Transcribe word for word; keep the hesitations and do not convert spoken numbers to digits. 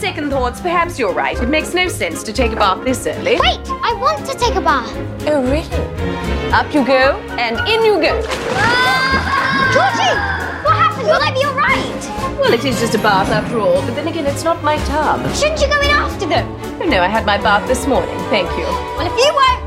second thoughts, perhaps you're right. It makes no sense to take a bath this early. Wait, I want to take a bath. Oh, really? Up you go, and in you go. Ah! Georgie, what happened? Will I be all right? Well, it is just a bath after all, but then again, it's not my tub. Shouldn't you go in after them? Oh, no, I had my bath this morning, thank you. Well, if you won't